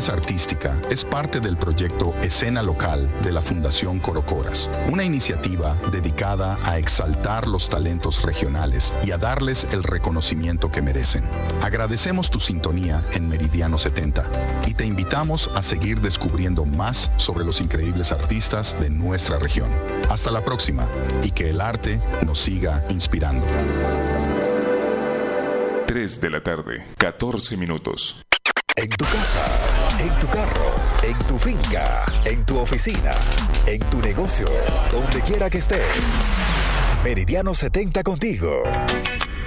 Niñez Artística es parte del proyecto Escena Local de la Fundación Corocoras, una iniciativa dedicada a exaltar los talentos regionales y a darles el reconocimiento que merecen. Agradecemos tu sintonía en Meridiano 70 y te invitamos a seguir descubriendo más sobre los increíbles artistas de nuestra región. Hasta la próxima y que el arte nos siga inspirando. 3 de la tarde, 14 minutos. En tu casa, en tu carro, en tu finca, en tu oficina, en tu negocio, donde quiera que estés. Meridiano 70 contigo.